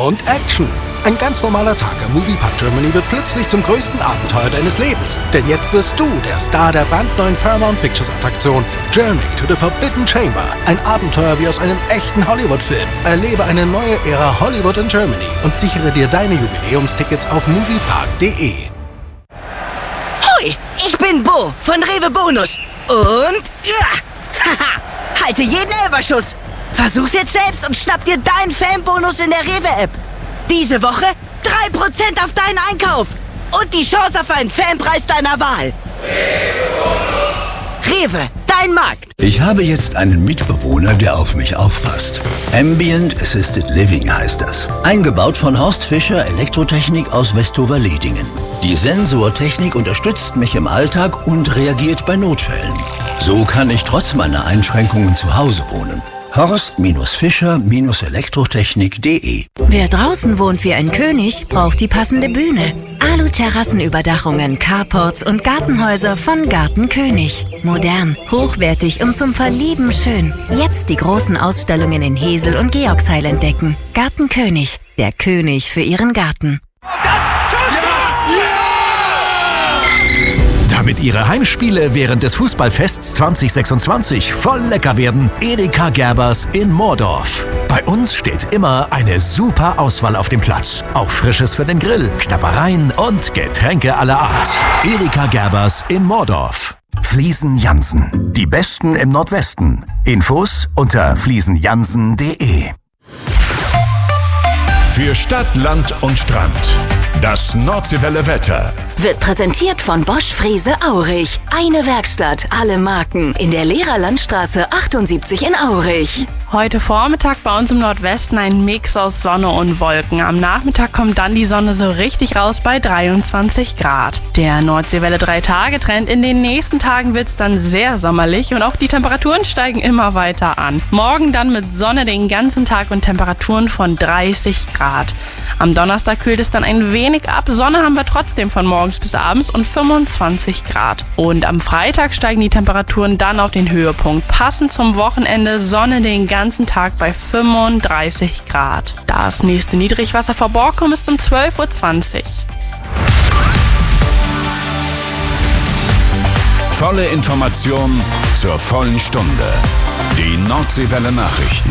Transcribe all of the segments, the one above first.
und Action. Ein ganz normaler Tag am Moviepark Germany wird plötzlich zum größten Abenteuer deines Lebens. Denn jetzt wirst du der Star der brandneuen Paramount Pictures Attraktion Journey to the Forbidden Chamber. Ein Abenteuer wie aus einem echten Hollywood-Film. Erlebe eine neue Ära Hollywood in Germany und sichere dir deine Jubiläumstickets auf moviepark.de. Hoi, ich bin Bo von Rewe Bonus. Und halte jeden Elferschuss. Versuch's jetzt selbst und schnapp dir deinen Fanbonus in der Rewe-App. Diese Woche 3% auf deinen Einkauf und die Chance auf einen Fanpreis deiner Wahl. Rewe, dein Markt. Ich habe jetzt einen Mitbewohner, der auf mich aufpasst. Ambient Assisted Living heißt das. Eingebaut von Horst Fischer Elektrotechnik aus Westover-Ledingen. Die Sensortechnik unterstützt mich im Alltag und reagiert bei Notfällen. So kann ich trotz meiner Einschränkungen zu Hause wohnen. Horst-Fischer-Elektrotechnik.de. Wer draußen wohnt wie ein König, braucht die passende Bühne. Alu-Terrassenüberdachungen, Carports und Gartenhäuser von Garten König. Modern, hochwertig und zum Verlieben schön. Jetzt die großen Ausstellungen in Hesel und Georgsheil entdecken. Garten König, der König für Ihren Garten. Damit Ihre Heimspiele während des Fußballfests 2026 voll lecker werden, Edeka Gerbers in Moordorf. Bei uns steht immer eine super Auswahl auf dem Platz. Auch Frisches für den Grill, Knabbereien und Getränke aller Art. Edeka Gerbers in Moordorf. Fliesen Jansen, die Besten im Nordwesten. Infos unter fliesenjansen.de. Für Stadt, Land und Strand. Das Nordseewelle Wetter Wird präsentiert von Bosch Frese Aurich. Eine Werkstatt, alle Marken. In der Lehrerlandstraße 78 in Aurich. Heute Vormittag bei uns im Nordwesten ein Mix aus Sonne und Wolken. Am Nachmittag kommt dann die Sonne so richtig raus bei 23 Grad. Der Nordseewelle 3-Tage-Trend. In den nächsten Tagen wird es dann sehr sommerlich und auch die Temperaturen steigen immer weiter an. Morgen dann mit Sonne den ganzen Tag und Temperaturen von 30 Grad. Am Donnerstag kühlt es dann ein wenig ab. Sonne haben wir trotzdem von morgens bis abends und 25 Grad. Und am Freitag steigen die Temperaturen dann auf den Höhepunkt. Passend zum Wochenende Sonne den ganzen Tag bei 35 Grad. Das nächste Niedrigwasser vor Borkum ist um 12:20 Uhr. Volle Information zur vollen Stunde. Die Nordseewelle Nachrichten.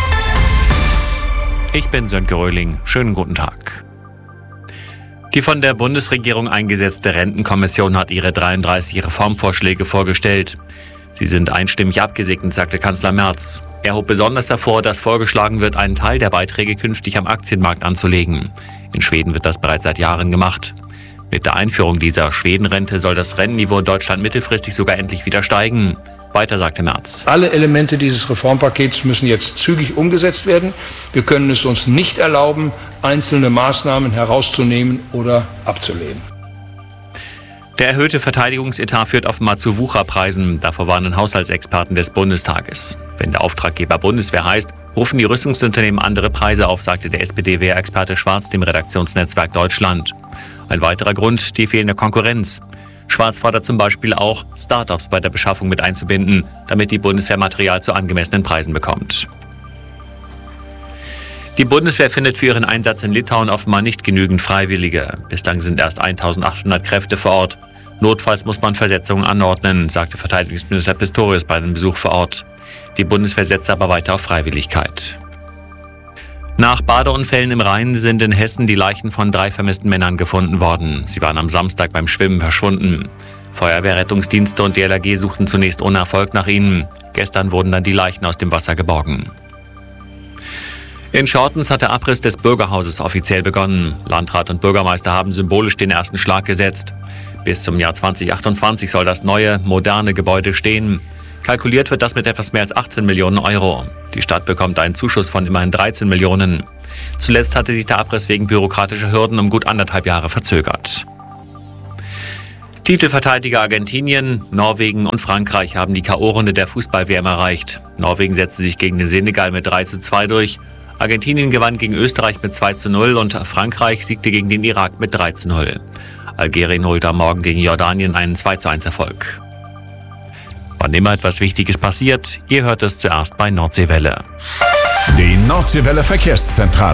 Ich bin Sönke Röhling. Schönen guten Tag. Die von der Bundesregierung eingesetzte Rentenkommission hat ihre 33 Reformvorschläge vorgestellt. Sie sind einstimmig abgesegnet, sagte Kanzler Merz. Er hob besonders hervor, dass vorgeschlagen wird, einen Teil der Beiträge künftig am Aktienmarkt anzulegen. In Schweden wird das bereits seit Jahren gemacht. Mit der Einführung dieser Schwedenrente soll das Rentenniveau in Deutschland mittelfristig sogar endlich wieder steigen. Weiter sagte Merz. Alle Elemente dieses Reformpakets müssen jetzt zügig umgesetzt werden. Wir können es uns nicht erlauben, einzelne Maßnahmen herauszunehmen oder abzulehnen. Der erhöhte Verteidigungsetat führt offenbar zu Wucherpreisen. Davor warnen Haushaltsexperten des Bundestages. Wenn der Auftraggeber Bundeswehr heißt, rufen die Rüstungsunternehmen andere Preise auf, sagte der SPD-Wehrexperte Schwarz dem Redaktionsnetzwerk Deutschland. Ein weiterer Grund, die fehlende Konkurrenz. Schwarz fordert zum Beispiel auch, Start-ups bei der Beschaffung mit einzubinden, damit die Bundeswehr Material zu angemessenen Preisen bekommt. Die Bundeswehr findet für ihren Einsatz in Litauen offenbar nicht genügend Freiwillige. Bislang sind erst 1.800 Kräfte vor Ort. Notfalls muss man Versetzungen anordnen, sagte Verteidigungsminister Pistorius bei einem Besuch vor Ort. Die Bundeswehr setzt aber weiter auf Freiwilligkeit. Nach Badeunfällen im Rhein sind in Hessen die Leichen von 3 vermissten Männern gefunden worden. Sie waren am Samstag beim Schwimmen verschwunden. Feuerwehr, Rettungsdienste und die LAG suchten zunächst ohne Erfolg nach ihnen. Gestern wurden dann die Leichen aus dem Wasser geborgen. In Schortens hat der Abriss des Bürgerhauses offiziell begonnen. Landrat und Bürgermeister haben symbolisch den ersten Schlag gesetzt. Bis zum Jahr 2028 soll das neue, moderne Gebäude stehen. Kalkuliert wird das mit etwas mehr als 18 Millionen Euro. Die Stadt bekommt einen Zuschuss von immerhin 13 Millionen. Zuletzt hatte sich der Abriss wegen bürokratischer Hürden um gut 1,5 Jahre verzögert. Titelverteidiger Argentinien, Norwegen und Frankreich haben die K.O.-Runde der Fußball-WM erreicht. Norwegen setzte sich gegen den Senegal mit 3:2 durch. Argentinien gewann gegen Österreich mit 2:0 und Frankreich siegte gegen den Irak mit 3:0. Algerien holte am Morgen gegen Jordanien einen 2:1 Erfolg. Wann immer etwas Wichtiges passiert, ihr hört es zuerst bei Nordseewelle. Die Nordseewelle Verkehrszentrale.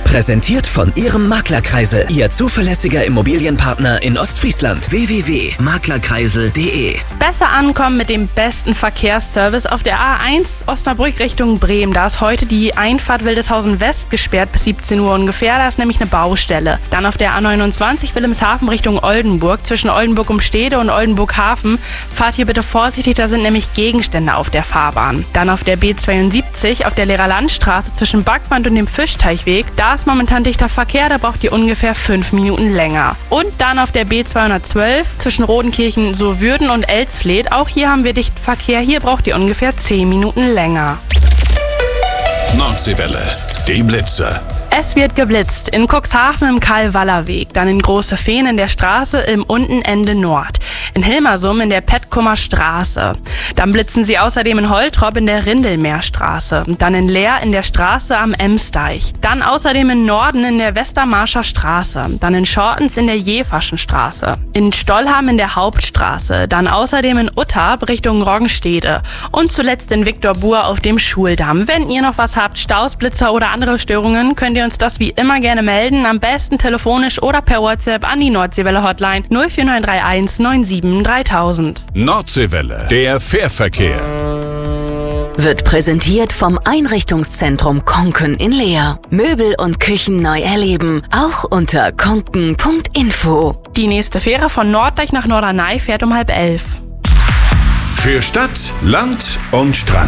Präsentiert von Ihrem Maklerkreisel, Ihr zuverlässiger Immobilienpartner in Ostfriesland. www.maklerkreisel.de. Besser ankommen mit dem besten Verkehrsservice auf der A1 Osnabrück Richtung Bremen. Da ist heute die Einfahrt Wildeshausen West gesperrt bis 17 Uhr ungefähr. Da ist nämlich eine Baustelle. Dann auf der A29 Wilhelmshaven Richtung Oldenburg. Zwischen Oldenburg-Umstede und Oldenburg-Hafen. Fahrt hier bitte vorsichtig, da sind nämlich Gegenstände auf der Fahrbahn. Dann auf der B72 auf der Lehrerlandstraße zwischen Backband und dem Fischteichweg. Da ist momentan dichter Verkehr, da braucht ihr ungefähr 5 Minuten länger. Und dann auf der B212 zwischen Rodenkirchen, Sohwürden und Elsfleth. Auch hier haben wir dichten Verkehr, hier braucht ihr ungefähr 10 Minuten länger. Nordseewelle, die Blitze. Es wird geblitzt in Cuxhaven im Karl-Waller-Weg, dann in Große Fehn in der Straße im Untenende Nord, in Hilmersum in der Petkummer Straße. Dann blitzen sie außerdem in Holtrop in der Rindelmeerstraße, dann in Leer in der Straße am Emsdeich, dann außerdem in Norden in der Westermarscher Straße, dann in Schortens in der Jeverschen Straße, in Stollham in der Hauptstraße, dann außerdem in Uttarp Richtung Roggenstede und zuletzt in Viktorbur auf dem Schuldamm. Wenn ihr noch was habt, Staus, Blitzer oder andere Störungen, könnt ihr uns das wie immer gerne melden, am besten telefonisch oder per WhatsApp an die Nordseewelle Hotline 04931 97 3000. Nordseewelle, der Fährverkehr. Wird präsentiert vom Einrichtungszentrum Konken in Leer. Möbel und Küchen neu erleben, auch unter konken.info. Die nächste Fähre von Norddeich nach Norderney fährt um 10:30. Für Stadt, Land und Strand.